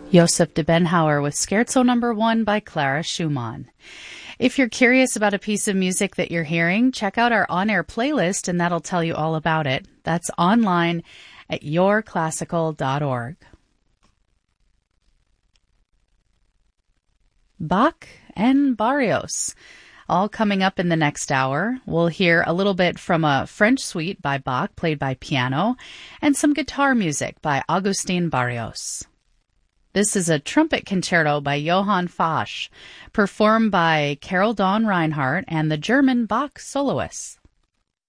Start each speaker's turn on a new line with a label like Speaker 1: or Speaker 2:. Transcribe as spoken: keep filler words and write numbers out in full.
Speaker 1: Joseph de Benhauer with Scherzo Number One by Clara Schumann. If you're curious about a piece of music that you're hearing, check out our on-air playlist and that'll tell you all about it. That's online at your classical dot org. Bach and Barrios. All coming up in the next hour. We'll hear a little bit from a French suite by Bach, played by piano, and some guitar music by Agustin Barrios. This is a trumpet concerto by Johann Fasch, performed by Carol Dawn Reinhardt and the German Bach soloists.